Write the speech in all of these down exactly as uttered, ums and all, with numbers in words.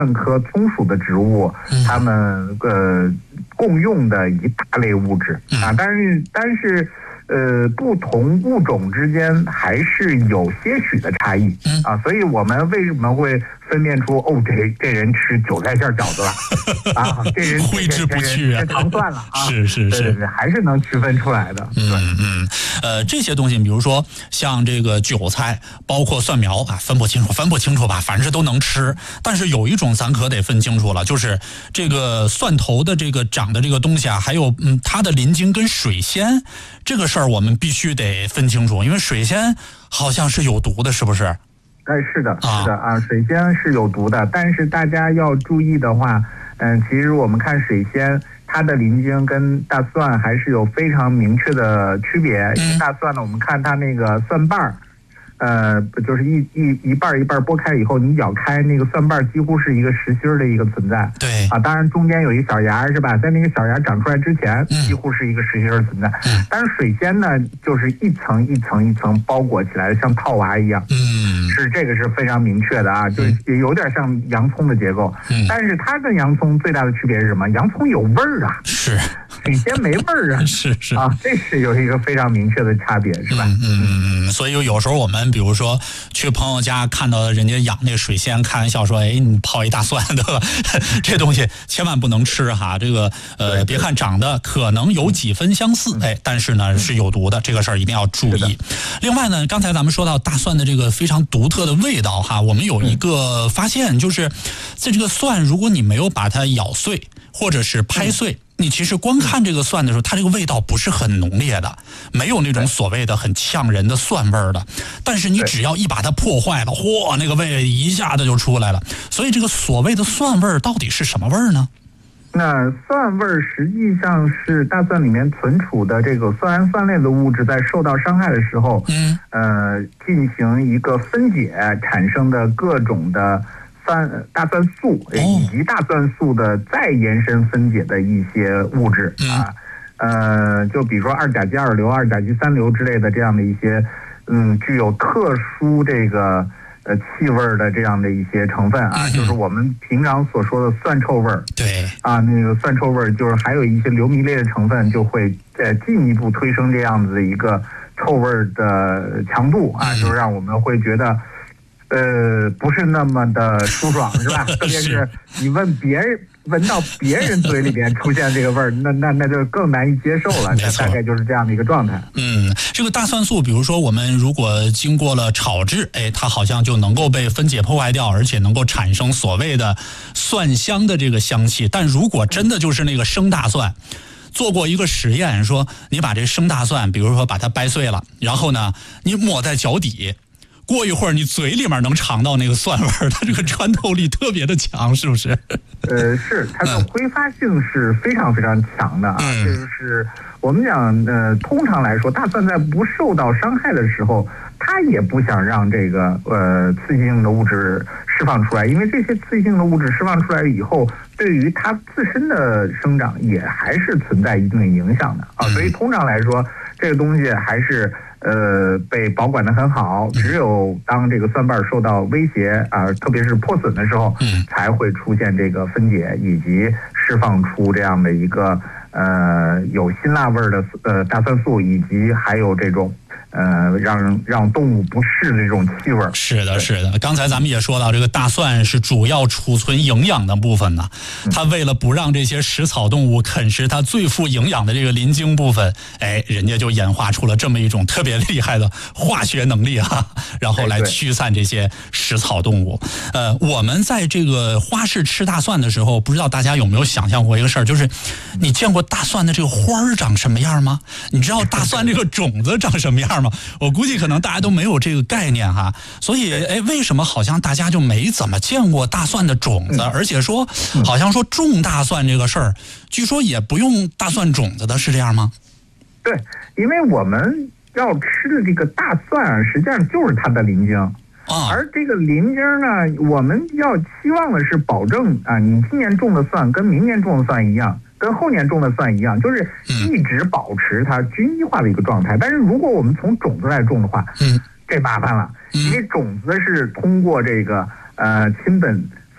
科葱属的植物，它们呃共用的一大类物质啊，但是但是。呃，不同物种之间还是有些许的差异啊，所以我们为什么会分辨出哦，这这人吃韭菜馅饺子了啊，这人挥之不去啊， 吃糖蒜了啊， 是是是， 对对，还是能区分出来的。 嗯嗯，呃，这些东西，比如说像这个韭菜，包括蒜苗啊，分不清楚，分不清楚吧，反正都能吃。但是有一种咱可得分清楚了，就是这个蒜头的这个长的这个东西啊，还有嗯它的鳞茎跟水仙这个事儿，我们必须得分清楚，因为水仙好像是有毒的，是不是？ 哎，是的，是的啊，水仙是有毒的，但是大家要注意的话，嗯，其实我们看水仙，它的鳞茎跟大蒜还是有非常明确的区别。因为大蒜呢，我们看它那个蒜瓣儿，呃，就是一一一半一半剥开以后，你咬开那个蒜瓣几乎是一个实心的一个存在。 对啊，当然中间有一小芽是吧？在那个小芽长出来之前，几乎是一个实心的存在。嗯、但是水仙呢，就是一层一层一层包裹起来的，像套娃一样。 嗯， 是这个是非常明确的啊，就是也有点像洋葱的结构。嗯，但是它跟洋葱最大的区别是什么？洋葱有味儿啊， 是水仙没味儿啊， 是是啊，这是有一个非常明确的差别，是吧？ 嗯嗯嗯，所以有时候我们比如说去朋友家看到人家养那水仙，开玩笑说，哎，你泡一大蒜，对吧？这东西千万不能吃哈。这个呃，别看长得可能有几分相似，哎，但是呢是有毒的，这个事儿一定要注意。另外呢，刚才咱们说到大蒜的这个非常独特的味道哈，我们有一个发现，就是在这个蒜，如果你没有把它咬碎或者是拍碎。你其实光看这个蒜的时候，它这个味道不是很浓烈的，没有那种所谓的很呛人的蒜味儿的。但是你只要一把它破坏了，嚯，那个味一下子就出来了。所以这个所谓的蒜味儿到底是什么味儿呢？ 那蒜味儿实际上是大蒜里面存储的这个酸氨酸类的物质在受到伤害的时候，嗯，呃，进行一个分解产生的各种的。蒜大蒜素以及大蒜素的再延伸分解的一些物质啊，呃，就比如说二甲基二硫、二甲基三硫之类的这样的一些，嗯，具有特殊这个呃气味的这样的一些成分啊，就是我们平常所说的蒜臭味儿。 对啊，那个蒜臭味儿就是还有一些硫醚类的成分，就会再进一步推升这样子的一个臭味的强度啊，就是让我们会觉得。呃，不是那么的舒爽，是吧？特别是你问别人，闻到别人嘴里边出现这个味儿，那那那就更难以接受了。大概就是这样的一个状态。 嗯，这个大蒜素，比如说我们如果经过了炒制，哎，它好像就能够被分解破坏掉，而且能够产生所谓的蒜香的这个香气。但如果真的就是那个生大蒜。做过一个实验，说你把这生大蒜，比如说把它掰碎了，然后呢，你抹在脚底。过一会儿，你嘴里面能尝到那个蒜味儿，它这个穿透力特别的强，是不是？ 呃，是，它的挥发性是非常非常强的啊。嗯、就是我们讲，呃，通常来说，大蒜在不受到伤害的时候，它也不想让这个呃刺激性的物质释放出来，因为这些刺激性的物质释放出来以后，对于它自身的生长也还是存在一定的影响的啊。所以通常来说，这个东西还是。呃，被保管得很好，只有当这个蒜瓣受到威胁啊、呃，特别是破损的时候，嗯，才会出现这个分解以及释放出这样的一个呃有辛辣味的呃大蒜素，以及还有这种。呃，让让动物不适的这种气味。 是的，是的。刚才咱们也说到，这个大蒜是主要储存营养的部分呢。它为了不让这些食草动物啃食它最富营养的这个鳞茎部分，哎，人家就演化出了这么一种特别厉害的化学能力啊，然后来驱散这些食草动物。呃，我们在这个花市吃大蒜的时候，不知道大家有没有想象过一个事儿，就是你见过大蒜的这个花儿长什么样吗？你知道大蒜这个种子长什么样吗？我估计可能大家都没有这个概念哈，所以哎，为什么好像大家就没怎么见过大蒜的种子？而且说，好像说种大蒜这个事儿，据说也不用大蒜种子的，是这样吗？ 对，因为我们要吃的这个大蒜，实际上就是它的鳞茎。啊，而这个鳞茎呢，我们要期望的是保证啊，你今年种的蒜跟明年种的蒜一样。跟后年种的蒜一样，就是一直保持它均一化的一个状态。但是如果我们从种子来种的话，嗯，这麻烦了，因为种子是通过这个呃亲本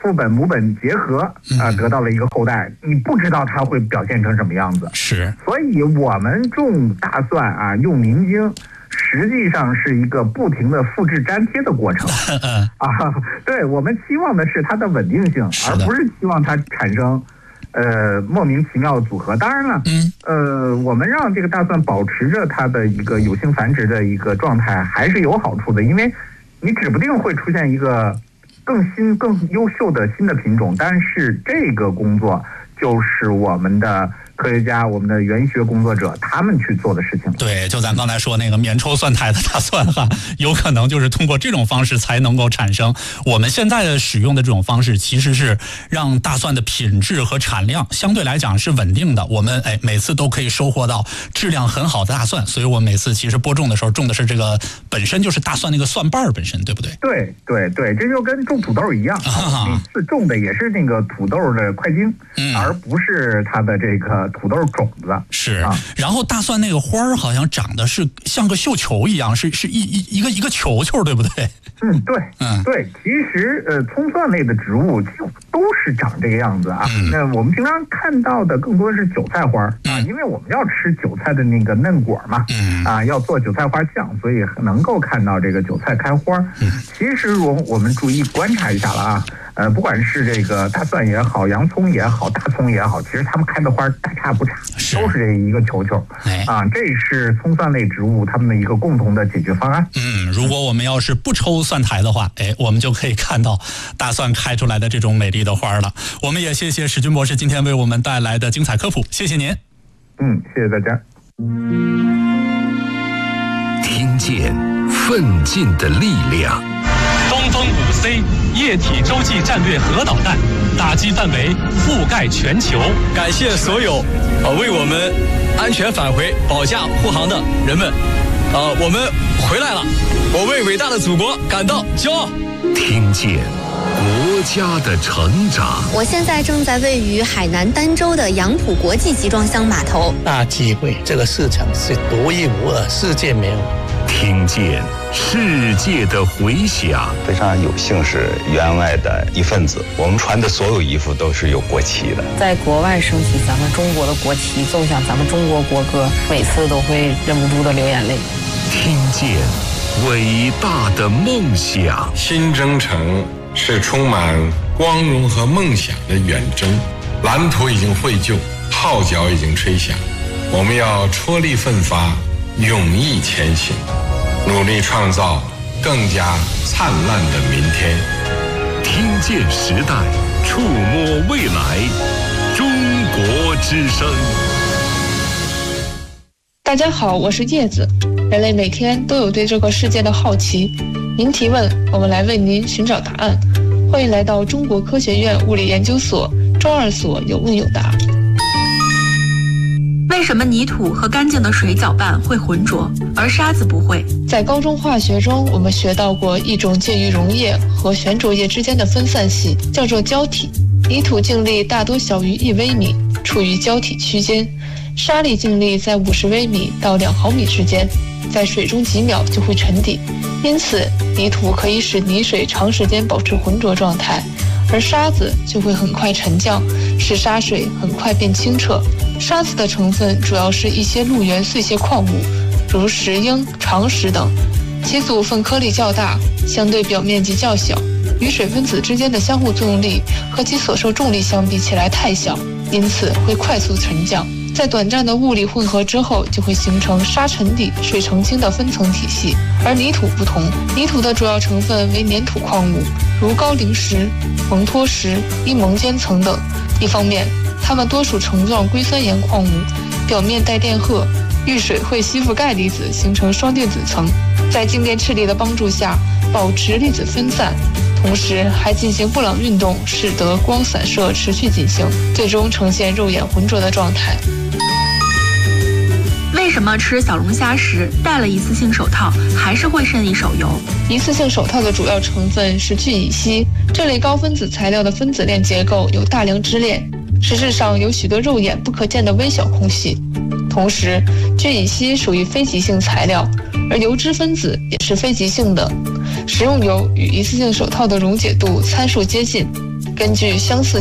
父本母本结合啊、呃，得到了一个后代，你不知道它会表现成什么样子。 是， 所以我们种大蒜啊，用凝精，实际上是一个不停的复制粘贴的过程。啊，对，我们期望的是它的稳定性，而不是希望它产生呃莫名其妙的组合。当然了，嗯，呃，我们让这个大蒜保持着它的一个有性繁殖的一个状态，还是有好处的，因为你指不定会出现一个更新、更优秀的新的品种。但是这个工作就是我们的科学家，我们的园艺学工作者他们去做的事情。 对，就咱刚才说那个免抽蒜苔的大蒜哈，有可能就是通过这种方式才能够产生。我们现在的使用的这种方式，其实是让大蒜的品质和产量相对来讲是稳定的。我们哎每次都可以收获到质量很好的大蒜，所以我每次其实播种的时候种的是这个本身就是大蒜那个蒜瓣本身，对不对？ 对对对，这就跟种土豆一样，啊、每次种的也是那个土豆的块茎，嗯、而不是它的这个土豆种子。 是，啊、然后大蒜那个花儿好像长得是像个绣球一样，是是一一一个一个球球，对不对？ 嗯，对，嗯，对。其实呃，葱蒜类的植物就都是长这个样子啊。嗯、那我们平常看到的更多的是韭菜花啊，嗯、因为我们要吃韭菜的那个嫩果嘛，嗯、啊，要做韭菜花酱，所以能够看到这个韭菜开花。嗯、其实我我们注意观察一下了啊。呃，不管是这个大蒜也好，洋葱也好，大葱也好，其实它们开的花大差不差，都是这一个球球。哎、啊，这是葱蒜类植物它们的一个共同的解决方案。 嗯，如果我们要是不抽蒜苔的话，哎，我们就可以看到大蒜开出来的这种美丽的花了。我们也谢谢史军博士今天为我们带来的精彩科普，谢谢您。 嗯，谢谢大家。 听见奋进的力量。 东风五 C 液体洲际战略核导弹打击范围覆盖全球。 感谢所有呃为我们安全返回保驾护航的人们，呃，我们回来了，我为伟大的祖国感到骄傲。 听见国家的成长。 我现在正在位于海南儋州的杨浦国际集装箱码头。 大机会，这个市场是独一无二，世界没有。 听见世界的回响。 非常有幸是员外的一份子，我们穿的所有衣服都是有国旗的。 在国外升起咱们中国的国旗，奏响咱们中国国歌，每次都会忍不住的流眼泪。 听见伟大的梦想。 新征程是充满光荣和梦想的远征，蓝图已经绘就，号角已经吹响，我们要踔厉奋发，勇毅前行，努力创造更加灿烂的明天。 听见时代，触摸未来，中国之声。 大家好，我是叶子。人类每天都有对这个世界的好奇，您提问，我们来为您寻找答案。欢迎来到中国科学院物理研究所周二所有问有答。 为什么泥土和干净的水搅拌会浑浊，而沙子不会？ 在高中化学中，我们学到过一种介于溶液和悬浊液之间的分散系，叫做胶体。泥土静力大多小于一微米，处于胶体区间；沙粒静力在五十微米到两毫米之间，在水中几秒就会沉底。因此，泥土可以使泥水长时间保持浑浊状态，而沙子就会很快沉降，使沙水很快变清澈。沙子的成分主要是一些陆源碎屑矿物，如石英、长石等，其组分颗粒较大，相对表面积较小，与水分子之间的相互作用力和其所受重力相比起来太小，因此会快速沉降。在短暂的物理混合之后，就会形成沙沉底、水澄清的分层体系。而泥土不同，泥土的主要成分为粘土矿物，如高岭石、蒙脱石、伊蒙坚层等。一方面，它们多属层状硅酸盐矿物，表面带电荷，遇水会吸附钙离子，形成双电子层，在静电斥力的帮助下保持粒子分散，同时还进行布朗运动，使得光散射持续进行，最终呈现肉眼浑浊的状态。 为什么吃小龙虾时戴了一次性手套还是会渗一手油？ 一次性手套的主要成分是聚乙烯，这类高分子材料的分子链结构有大量支链，实质上有许多肉眼不可见的微小空隙。同时，聚乙烯属于非极性材料，而油脂分子也是非极性的。食用油与一次性手套的溶解度参数接近， 根据相似